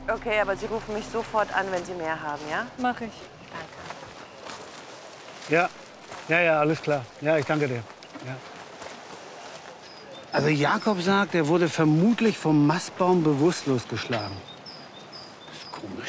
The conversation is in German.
Okay, aber Sie rufen mich sofort an, wenn Sie mehr haben, ja? Mach ich. Danke. Ja, alles klar. Ja, ich danke dir. Ja. Also Jakob sagt, er wurde vermutlich vom Mastbaum bewusstlos geschlagen.